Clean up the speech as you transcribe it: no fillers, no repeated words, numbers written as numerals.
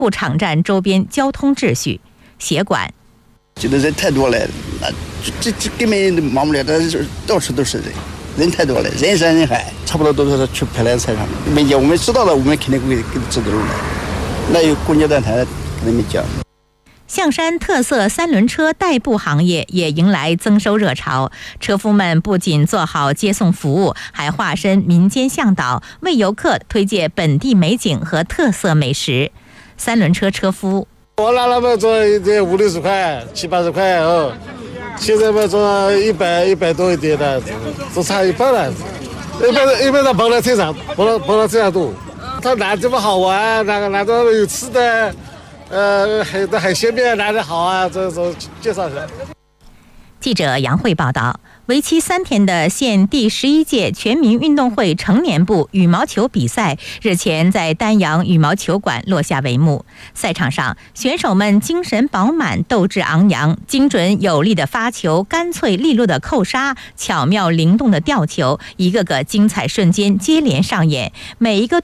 不场站周边交通秩序。协管觉得人太多了，这根本忙不了，到处都是人太多了，人山人海，差不多都是去排练菜场。没讲，我们知道了，我们肯定会给指路的。那有公交站台跟他们讲。 象山特色三轮车代步行业也迎来增收热潮，车夫们不仅做好接送服务，还化身民间向导，为游客推荐本地美景和特色美食。三轮车车夫： 我拿了嘛做50-60块、70-80块哦，现在嘛做100多一点的，都差一半了。一般的跑到车上，跑到车上堵。它哪地方好玩，哪地方有吃的。海鲜面哪里好啊？这介绍一下。 记者杨慧报道，为期3天的县第11届全民运动会成年部羽毛球比赛日前在丹阳羽毛球馆落下帷幕。赛场上，选手们精神饱满，斗志昂扬，精准有力的发球，干脆利落的扣杀，巧妙灵动的吊球，一个个精彩瞬间接连上演，每一个